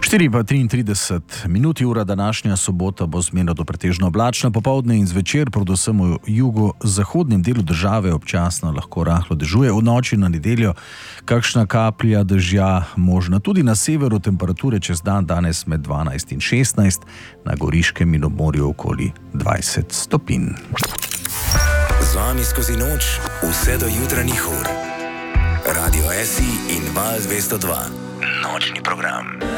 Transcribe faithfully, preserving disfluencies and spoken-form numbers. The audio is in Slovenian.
štiri pa triintrideset minut, ura današnja sobota bo zmerno do pretežno oblačna, popoldne in zvečer, predvsem v jugozahodnem delu države občasno lahko rahlo dežuje, v noči na nedeljo kakšna kaplja dežja možna. Tudi na severu temperature čez dan danes med dvanajst in šestnajst, na Goriškem in ob morju okoli dvajset stopinj. Z vami skozi noč, vse do jutranjih ur. Radio S I in Val dvesto dva. Nočni program.